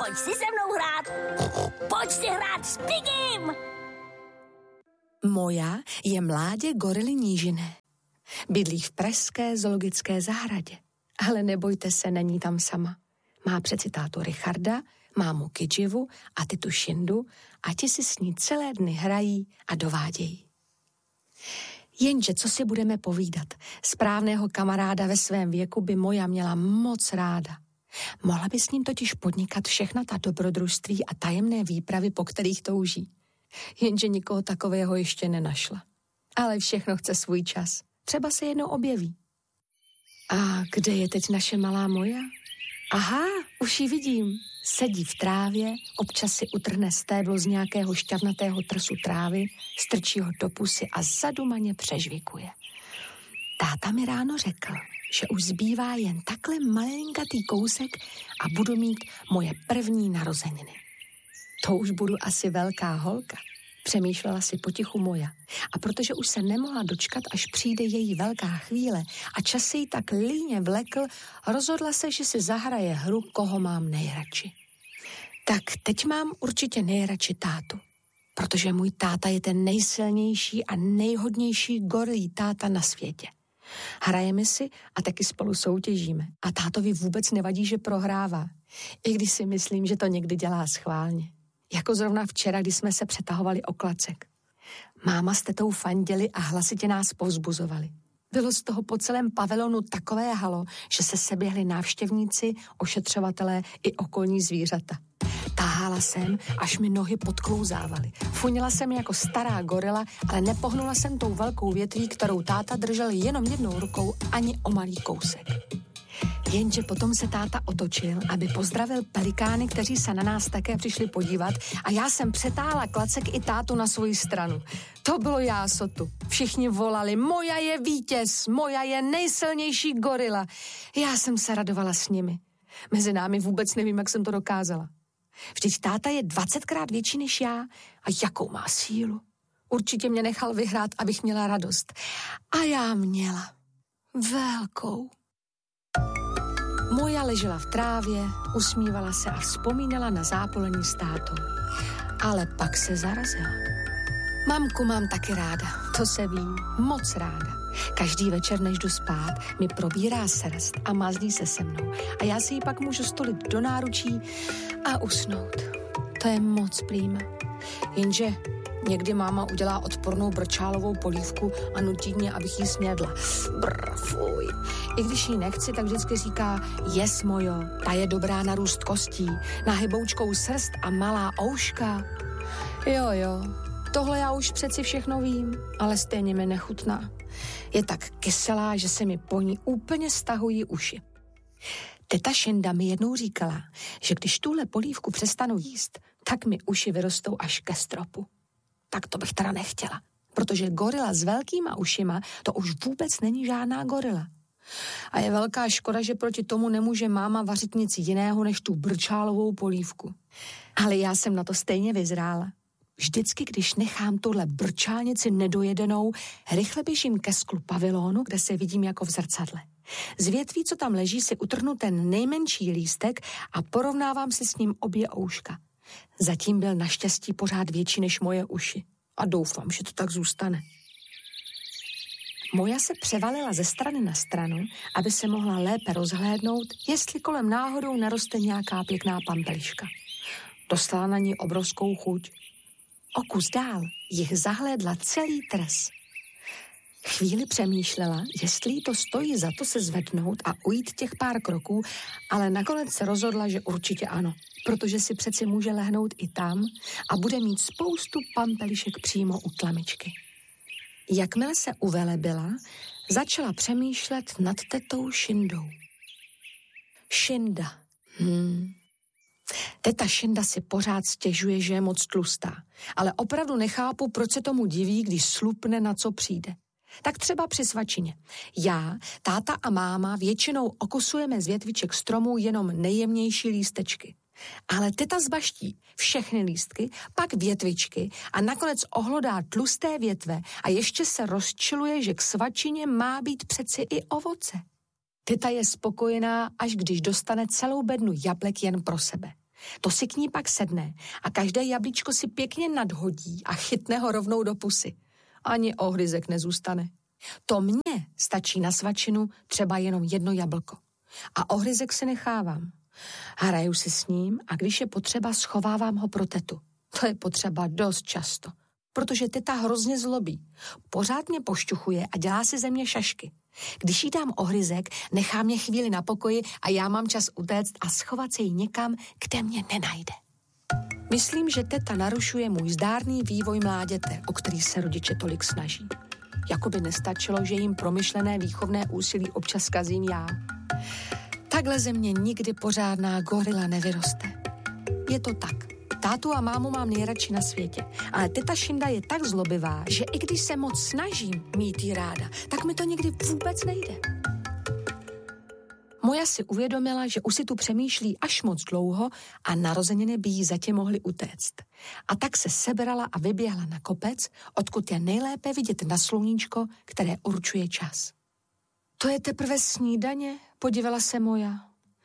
pojď si se mnou hrát. Pojď si hrát s Pigim. Moja je mládě gorily nížiné. Bydlí v pražské zoologické zahradě. Ale nebojte se, není tam sama. Má přeci tátu Richarda, mámu Kidživu a tytu Šindu a ti si s ní celé dny hrají a dovádějí. Jenže co si budeme povídat, správného kamaráda ve svém věku by Moja měla moc ráda. Mohla by s ním totiž podnikat všechna ta dobrodružství a tajemné výpravy, po kterých touží. Jenže nikoho takového ještě nenašla. Ale všechno chce svůj čas. Třeba se jednou objeví. A kde je teď naše malá Moja? Aha, už ji vidím. Sedí v trávě, občas si utrhne stéblo z nějakého šťavnatého trsu trávy, strčí ho do pusy a zadumaně přežvikuje. Táta mi ráno řekl, že už zbývá jen takhle malinkatý kousek a budu mít moje první narozeniny. To už budu asi velká holka, přemýšlela si potichu Moja. A protože už se nemohla dočkat, až přijde její velká chvíle a čas se jí tak líně vlekl, rozhodla se, že si zahraje hru, koho mám nejradši. Tak teď mám určitě nejradši tátu, protože můj táta je ten nejsilnější a nejhodnější gorilí táta na světě. Hrajeme si a taky spolu soutěžíme. A tátovi vůbec nevadí, že prohrává. I když si myslím, že to někdy dělá schválně. Jako zrovna včera, kdy jsme se přetahovali o klacek. Máma s tetou fandili a hlasitě nás povzbuzovali. Bylo z toho po celém pavilonu takové halo, že se seběhli návštěvníci, ošetřovatelé i okolní zvířata. Táhala jsem, až mi nohy podklouzávaly. Funila jsem jako stará gorila, ale nepohnula jsem tou velkou větví, kterou táta držel jenom jednou rukou ani o malý kousek. Jenže potom se táta otočil, aby pozdravil pelikány, kteří se na nás také přišli podívat a já jsem přetáhla klacek i tátu na svoji stranu. To bylo jásotu. Všichni volali, Moja je vítěz, Moja je nejsilnější gorila. Já jsem se radovala s nimi. Mezi námi vůbec nevím, jak jsem to dokázala. Vždyť táta je 20krát větší než já a jakou má sílu. Určitě mě nechal vyhrát, abych měla radost. A já měla. Velkou. Moja ležela v trávě, usmívala se a vzpomínala na zápolení s tátou. Ale pak se zarazila. Mamku mám taky ráda, to se ví, moc ráda. Každý večer, než jdu spát, mi probírá srst a mazlí se se mnou. A já si ji pak můžu stolit do náručí a usnout. To je moc prýma. Jenže někdy máma udělá odpornou brčálovou polívku a nutí mě, abych ji snědla. Brr, fuj. I když ji nechci, tak vždycky říká, jes Mojo, ta je dobrá na růst kostí, na hyboučkou srst a malá ouška. Jo, tohle já už přeci všechno vím, ale stejně mi nechutná. Je tak kyselá, že se mi po ní úplně stahují uši. Teta Šinda mi jednou říkala, že když tuhle polívku přestanu jíst, tak mi uši vyrostou až ke stropu. Tak to bych teda nechtěla, protože gorila s velkýma ušima to už vůbec není žádná gorila. A je velká škoda, že proti tomu nemůže máma vařit nic jiného než tu brčálovou polívku. Ale já jsem na to stejně vyzrála. Vždycky, když nechám tuhle brčálnici nedojedenou, rychle běžím ke sklu pavilonu, kde se vidím jako v zrcadle. Z větví, co tam leží, si utrhnu ten nejmenší lístek a porovnávám si s ním obě ouška. Zatím byl naštěstí pořád větší než moje uši. A doufám, že to tak zůstane. Moja se převalila ze strany na stranu, aby se mohla lépe rozhlédnout, jestli kolem náhodou naroste nějaká pěkná pampeliška. Dostala na ní obrovskou chuť. O kus dál jich zahlédla celý trs. Chvíli přemýšlela, jestli jí to stojí za to se zvednout a ujít těch pár kroků, ale nakonec se rozhodla, že určitě ano, protože si přeci může lehnout i tam a bude mít spoustu pampelišek přímo u tlamičky. Jakmile se uvelebila, začala přemýšlet nad tetou Šindou. Šinda. Teta Šinda si pořád stěžuje, že je moc tlustá, ale opravdu nechápu, proč se tomu diví, když slupne, na co přijde. Tak třeba při svačině. Já, táta a máma většinou okusujeme z větviček stromů jenom nejjemnější lístečky. Ale teta zbaští všechny lístky, pak větvičky a nakonec ohlodá tlusté větve a ještě se rozčiluje, že k svačině má být přeci i ovoce. Teta je spokojená, až když dostane celou bednu jablek jen pro sebe. To si k ní pak sedne a každé jablíčko si pěkně nadhodí a chytne ho rovnou do pusy. Ani ohryzek nezůstane. To mně stačí na svačinu třeba jenom jedno jablko. A ohryzek si nechávám. Hraju si s ním a když je potřeba, schovávám ho pro tetu. To je potřeba dost často, protože teta hrozně zlobí. Pořád mě pošťuchuje a dělá si ze mě šašky. Když jí dám ohryzek, nechá mě chvíli na pokoji a já mám čas utéct a schovat se jí někam, kde mě nenajde. Myslím, že teta narušuje můj zdárný vývoj mláděte, o který se rodiče tolik snaží. Jakoby nestačilo, že jim promyšlené výchovné úsilí občas kazím já. Takhle ze mě nikdy pořádná gorila nevyroste. Je to tak. Tátu a mámu mám nejradši na světě, ale teta Šinda je tak zlobivá, že i když se moc snažím mít jí ráda, tak mi to nikdy vůbec nejde. Moja si uvědomila, že už si tu přemýšlí až moc dlouho a narozeniny by jí zatím mohly utéct. A tak se sebrala a vyběhla na kopec, odkud je nejlépe vidět na sluníčko, které určuje čas. To je teprve snídaně, podívala se Moja.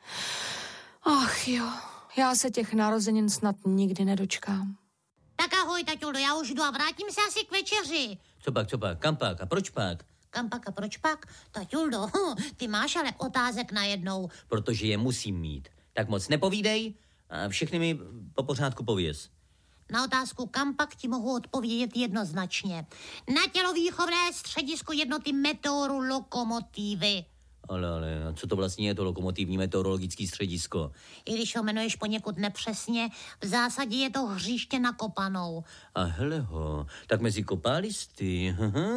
Ach jo, já se těch narozenin snad nikdy nedočkám. Tak ahoj, taťuldo, já už jdu a vrátím se asi k večeři. Co pak, kam pak a proč pak? Kam pak a proč pak? Taťuldo, ty máš ale otázek najednou. Protože je musím mít. Tak moc nepovídej a všechny mi po pořádku pověz. Na otázku kam pak ti mohu odpovědět jednoznačně. Na tělovýchovné středisku jednoty Meteoru Lokomotivy. Ale a co to vlastně je to lokomotivní meteorologické středisko? I když ho jmenuješ poněkud nepřesně, v zásadě je to hřiště na kopanou. A heleho, tak mezi kopálisty.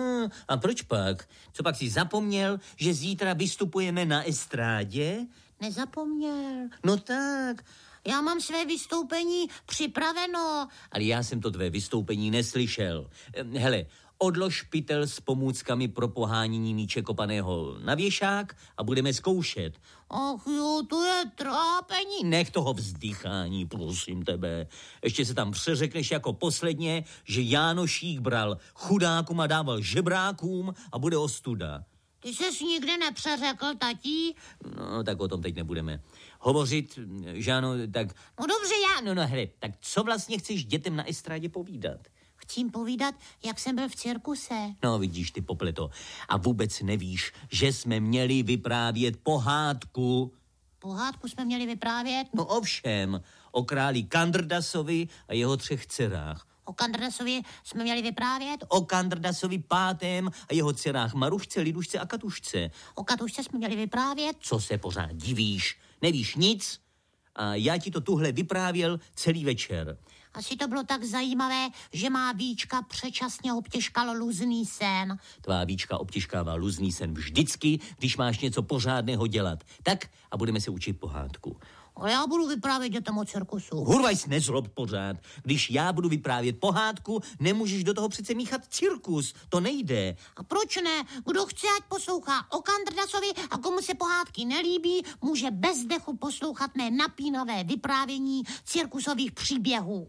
A proč pak? Co pak si zapomněl, že zítra vystupujeme na estrádě? Nezapomněl. No tak. Já mám své vystoupení připraveno. Ale já jsem to tvé vystoupení neslyšel. Hele, odlož pytel s pomůckami pro pohánění míče kopaného na věšák a budeme zkoušet. Ach jo, to je trápení. Nech toho vzdychání, prosím tebe. Ještě se tam přeřekneš jako posledně, že Jánošík bral chudákům a dával žebrákům a bude ostuda. Ty ses nikde nepřeřekl, tatí? No, tak o tom teď nebudeme hovořit, Žáno, tak... No dobře, já... No, hele, tak co vlastně chceš dětem na estrádě povídat? Chci jim povídat, jak jsem byl v cirkuse. No, vidíš, ty popleto. A vůbec nevíš, že jsme měli vyprávět pohádku. Pohádku jsme měli vyprávět? No ovšem, o králi Kandrdasovi a jeho 3 dcerách. O Kandrdasovi jsme měli vyprávět? O Kandrdasovi 5. a jeho dcerách Marušce, Lidušce a Katušce. O Katušce jsme měli vyprávět? Co se pořád divíš? Nevíš nic? A já ti to tuhle vyprávěl celý večer. Asi to bylo tak zajímavé, že má Víčka předčasně obtěžkal luzný sen. Tvá Víčka obtěžkává luzný sen vždycky, když máš něco pořádného dělat. Tak a budeme se učit pohádku. A já budu vyprávět dětem o cirkusu. Hurvajs, nezlob pořád. Když já budu vyprávět pohádku, nemůžeš do toho přece míchat cirkus. To nejde. A proč ne? Kdo chce, ať poslouchá o Kandrdasovi a komu se pohádky nelíbí, může bez dechu poslouchat mé napínavé vyprávění cirkusových příběhů.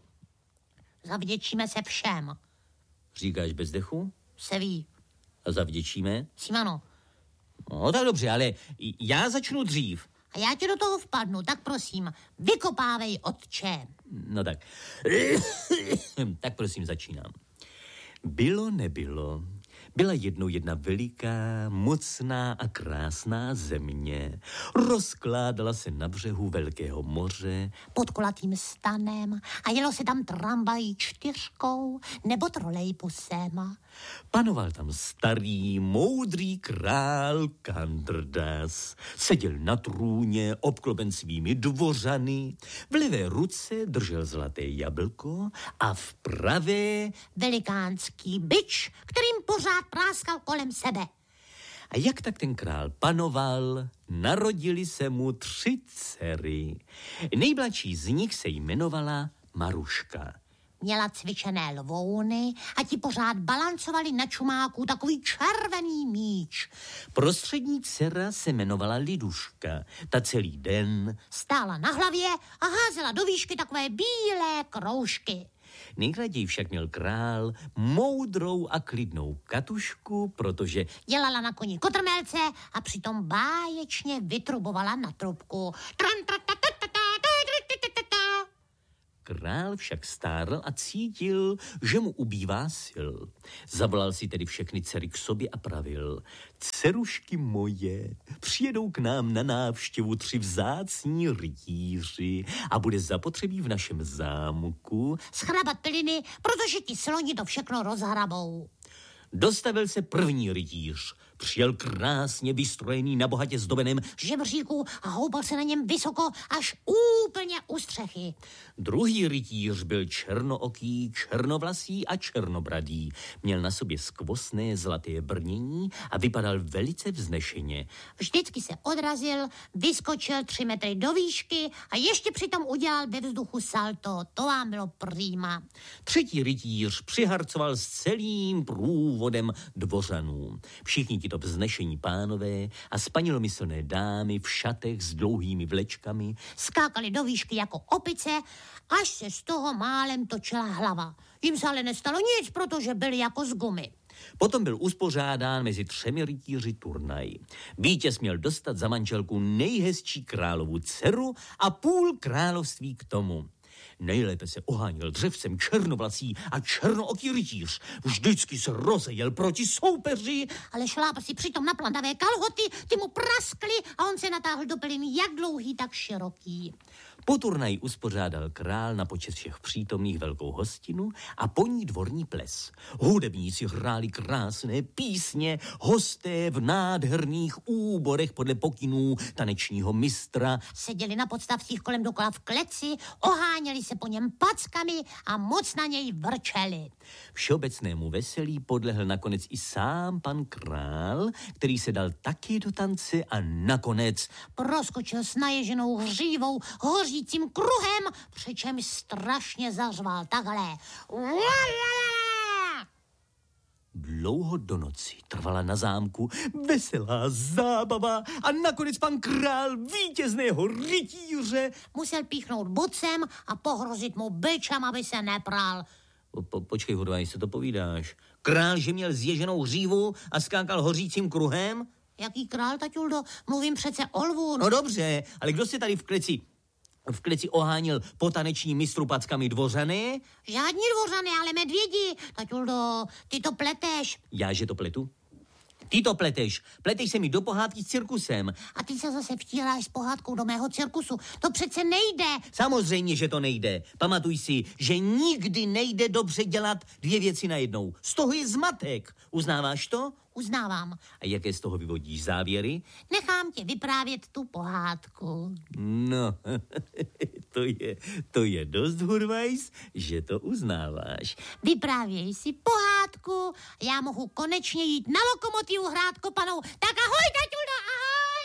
Zavděčíme se všem. Říkáš bez dechu? Se ví. A zavděčíme? Simano. No tak dobře, ale já začnu dřív. A já ti do toho vpadnu, tak prosím, vykopávej, otče. No tak. Tak prosím, začínám. Bylo nebylo. Byla jednou jedna veliká, mocná a krásná země. Rozkládala se na břehu velkého moře. Pod kulatým stanem a jelo se tam tramvají 4 nebo trolejbusem. Panoval tam starý, moudrý král Kandrdas. Seděl na trůně, obklopen svými dvořany. V levé ruce držel zlaté jablko a v pravé velikánský bič, kterým pořád práskal kolem sebe. A jak tak ten král panoval, narodili se mu 3 dcery. Nejmladší z nich se jmenovala Maruška. Měla cvičené lvouny a ti pořád balancovali na čumáku takový červený míč. Prostřední dcera se jmenovala Liduška. Ta celý den stála na hlavě a házela do výšky takové bílé kroužky. Nejraději však měl král moudrou a klidnou Katušku, protože dělala na koni kotrmelce a přitom báječně vytrubovala na trubku. Král však stárl a cítil, že mu ubývá sil. Zavolal si tedy všechny dcery k sobě a pravil: dcerušky moje, přijedou k nám na návštěvu 3 vzácní rytíři a bude zapotřebí v našem zámku schrabat piliny, protože ti sloni to všechno rozhrabou. Dostavil se první rytíř. Přijel krásně vystrojený na bohatě zdobeném žebříku a houpal se na něm vysoko až úplně u střechy. Druhý rytíř byl černooký, černovlasý a černobradý. Měl na sobě skvostné zlaté brnění a vypadal velice vznešeně. Vždycky se odrazil, vyskočil 3 metry do výšky a ještě přitom udělal ve vzduchu salto. To vám bylo prýma. Třetí rytíř přiharcoval s celým průvodem dvořanů. Všichni tito vznešení pánové a spanilomyslné dámy v šatech s dlouhými vlečkami skákali do výšky jako opice, až se z toho málem točila hlava. Jim se ale nestalo nic, protože byli jako z gumy. Potom byl uspořádán mezi 3 rytíři turnaj. Vítěz měl dostat za manželku nejhezčí královu dceru a půl království k tomu. Nejlépe se oháněl dřevcem černovlasý a černooký rytíř. Vždycky se rozejel proti soupeři. Ale šlápl si přitom na plandavé kalhoty, ty mu praskly a on se natáhl do peliny jak dlouhý, tak široký. Po turnaji uspořádal král na počest všech přítomných velkou hostinu a po ní dvorní ples. Hudebníci hráli krásné písně, hosté v nádherných úborech podle pokynů tanečního mistra seděli na podstavcích kolem dokola v kleci, oháněli se po něm packami a moc na něj vrčeli. Všeobecnému veselí podlehl nakonec i sám pan král, který se dal taky do tance a nakonec proskočil s naježenou hřívou hořícím kruhem, přičemž strašně zařval takhle. Dlouho do noci trvala na zámku veselá zábava a nakonec pan král vítězného rytíře musel píchnout bucem a pohrozit mu bičem, aby se nepral. Počkej, Hudvaj, se to povídáš. Král, že měl zježenou hřívu a skákal hořícím kruhem? Jaký král, taťuldo? Mluvím přece o lvu. No dobře, ale kdo se tady v kleci oháněl po taneční mistru packami dvořany? Žádní dvořany, ale medvědi. Taťuldo, ty to pleteš. Já, že to pletu? Ty to pleteš. Pleteš se mi do pohádky s cirkusem. A ty se zase vtíráš s pohádkou do mého cirkusu. To přece nejde. Samozřejmě, že to nejde. Pamatuj si, že nikdy nejde dobře dělat 2 věci najednou. Z toho je zmatek. Uznáváš to? Uznávám. A jaké z toho vyvodíš závěry? Nechám tě vyprávět tu pohádku. No, to je dost, Hurvajs, že to uznáváš. Vyprávěj si pohádku, já mohu konečně jít na lokomotivu hrát kopanou. Tak ahoj, taťuldo, ahoj!